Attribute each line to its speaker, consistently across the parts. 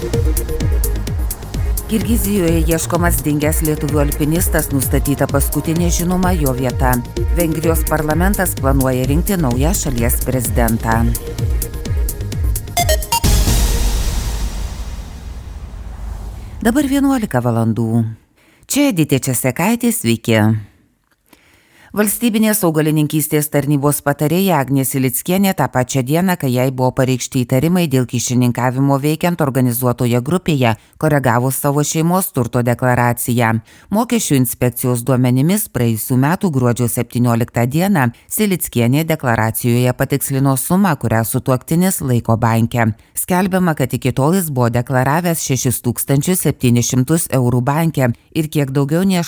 Speaker 1: Kirgizijoje ieškomas dingęs lietuvių alpinistas, nustatyta paskutinė žinoma jo vieta. Vengrijos parlamentas planuoja rinkti naują šalies prezidentą. Dabar 11 valandų. Čia Editė Česekaitė, sveiki. Valstybinės augalininkystės tarnybos patarėja Agnė Silickienė tą pačią dieną, kai jai buvo pareikšti įtarimai dėl kyšininkavimo veikiant organizuotoje grupėje, koregavo savo šeimos turto deklaraciją. Mokesčių inspekcijos duomenimis praėjusių metų gruodžio 17 dieną Silickienė deklaracijoje patikslino sumą, kurią sutuoktinis laiko banke. Skelbiama, kad iki tol jis buvo deklaravęs 6700 eurų banke ir kiek daugiau nei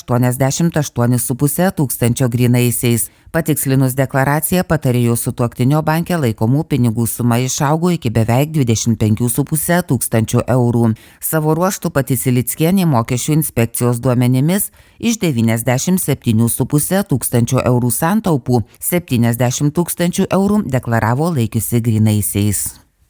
Speaker 1: 88,5 tūkstančio grynaisiais. Patikslinus deklaraciją, patarėjo sutuoktinio banke laikomų pinigų suma išaugo iki beveik 25,5 tūkstančių eurų. Savo ruožtu pati Silickienė mokesčių inspekcijos duomenimis iš 97,5 tūkstančių eurų santaupų 70 tūkstančių eurų deklaravo laikiusi grynaisiais.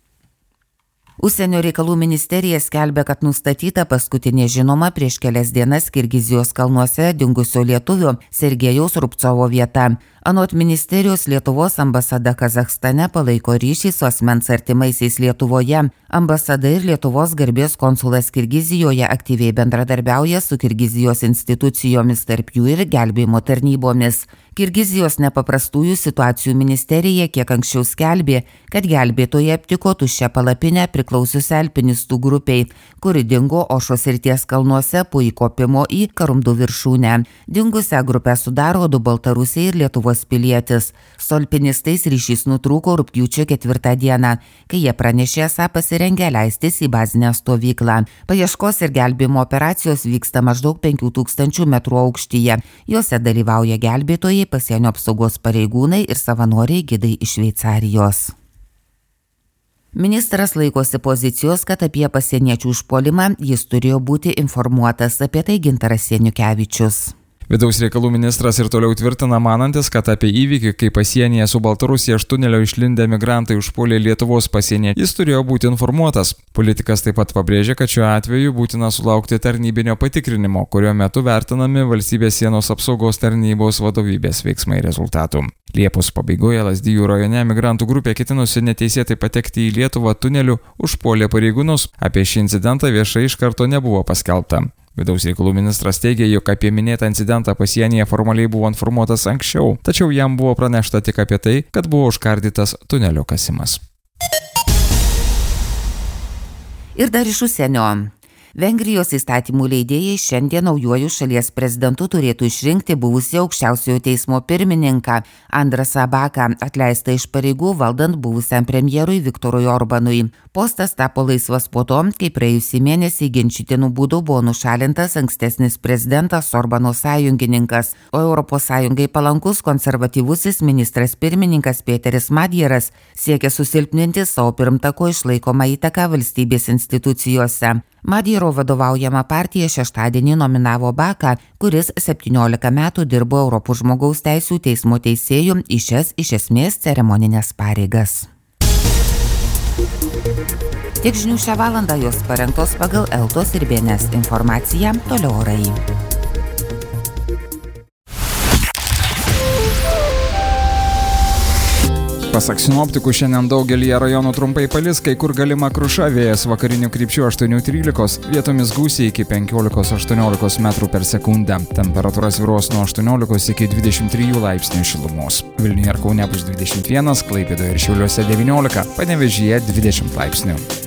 Speaker 1: Užsienio reikalų ministerija skelbia, kad nustatyta paskutinė žinoma prieš kelias dienas Kirgizijos kalnuose dingusio lietuvio Sergejaus Rubcovo vieta. Anot ministerijos, Lietuvos ambasada Kazachstane palaiko ryšį su asmens artimaisiais Lietuvoje. Ambasada ir Lietuvos garbės konsulas Kirgizijoje aktyviai bendradarbiauja su Kirgizijos institucijomis, tarp jų ir gelbėjimo tarnybomis. Kirgizijos nepaprastųjų situacijų ministerija kiek anksčiau skelbė, kad gelbėtojai aptiko tuščią palapinę priklausiusią alpinistų grupiai, kuri dingo Ošos srities kalnuose po įkopimo į Karumdų viršūnę. Dingusią grupę sudaro 2 baltarusiai ir Lietuvos pilietis. Su alpinistais ryšys nutrūko rugpjūčio 4 dieną, kai jie pranešė esą pasirengę leistis į bazinę stovyklą. Paieškos ir gelbėjimo operacijos vyksta maždaug 5000 metrų aukštyje. Jose dalyvauja gelbėtojai, pasienio apsaugos pareigūnai ir savanoriai gidai iš Šveicarijos. Ministras laikosi pozicijos, kad apie pasieniečių užpuolimą jis turėjo būti informuotas, apie tai Gintaras Seniukevičius.
Speaker 2: Vidaus reikalų ministras ir toliau tvirtina manantis, kad apie įvykį, kai pasienyje su Baltarusija iš tunelio išlindę migrantai užpuolė Lietuvos pasienį, jis turėjo būti informuotas. Politikas taip pat pabrėžė, kad šiuo atveju būtina sulaukti tarnybinio patikrinimo, kurio metu vertinami valstybės sienos apsaugos tarnybos vadovybės veiksmai rezultatų. Liepos pabaigoje Lazdijų rajone migrantų grupė ketinusi neteisėtai patekti į Lietuvą tuneliu užpuolė pareigūnus. Apie šį incidentą viešai iš karto nebuvo paskelbta. Vidaus reikalų ministras teigė, jog apie minėtą incidentą pasienyje formaliai buvo informuotas anksčiau, tačiau jam buvo pranešta tik apie tai, kad buvo užkardytas tunelio kasimas.
Speaker 1: Ir dar iš užsienio. Vengrijos įstatymų leidėjai šiandien naujuoju šalies prezidentu turėtų išrinkti buvusį aukščiausiojo teismo pirmininką Andrasą Baką, atleistą iš pareigų valdant buvusiam premjerui Viktorui Orbanui. Postas tapo laisvas po to, kai praėjusį mėnesį ginčytinų būdų buvo nušalintas ankstesnis prezidentas Orbano sąjungininkas, o Europos Sąjungai palankus konservatyvusis ministras pirmininkas Peteris Madjeras siekia susilpninti savo pirmtako išlaikomą įtaką valstybės institucijose. Madjero vadovaujama partija šeštadienį nominavo Baką, kuris 17 metų dirbo Europos žmogaus teisių teismo teisėju į šias iš esmės ceremoninės pareigas. Tiek žinių šią valandą, jos parengtos pagal Eltos ir BNS informaciją, toliau orai.
Speaker 2: Pasak sinoptikų, šiandien daugelyje rajonų trumpai palis, kai kur galima kruša, vėjas vakarinių krypčių 8-13, vietomis gūsiai iki 15-18 metrų per sekundę. Temperatūra svyruos nuo 18 iki 23 laipsnių šilumos. Vilniuje ir Kaune bus 21, Klaipėdoje ir Šiauliuose 19, Panevėžyje 20 laipsnių.